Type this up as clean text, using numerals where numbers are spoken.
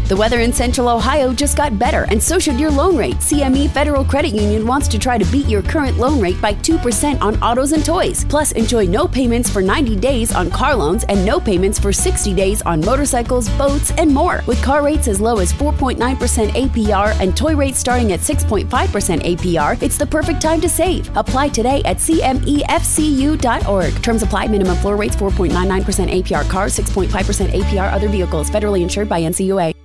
The weather in Central Ohio just got better, and so should your loan rate. CME Federal Credit Union wants to try to beat your current loan rate by 2% on autos and toys. Plus, enjoy no payments for 90 days on car loans and no payments for 60 days on motorcycles, boats, and more. With car rates as low as 4.9% APR and toy rates starting at 6.5% APR, it's the perfect time to save. Apply today at CMEFCU.org. Terms apply. Minimum floor rates 4.99% APR cars, 6.5% APR other vehicles. Federally insured by NCUA.